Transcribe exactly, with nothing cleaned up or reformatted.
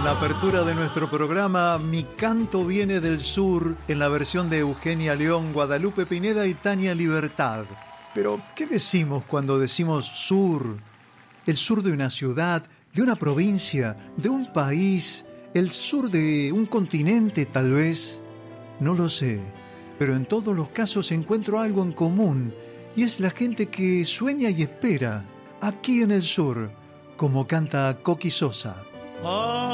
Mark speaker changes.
Speaker 1: La apertura de nuestro programa Mi canto viene del sur, en la versión de Eugenia León, Guadalupe Pineda y Tania Libertad. Pero, ¿qué decimos cuando decimos sur? El sur de una ciudad, de una provincia, de un país, el sur de un continente tal vez. No lo sé, pero en todos los casos encuentro algo en común, y es la gente que sueña y espera, aquí en el sur, como canta Coqui Sosa.
Speaker 2: Ah.